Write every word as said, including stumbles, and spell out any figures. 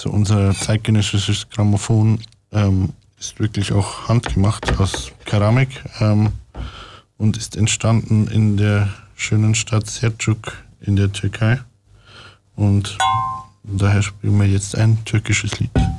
So unser zeitgenössisches Grammophon ähm, ist wirklich auch handgemacht aus Keramik ähm, und ist entstanden in der schönen Stadt Selçuk in der Türkei. Und daher spielen wir jetzt ein türkisches Lied.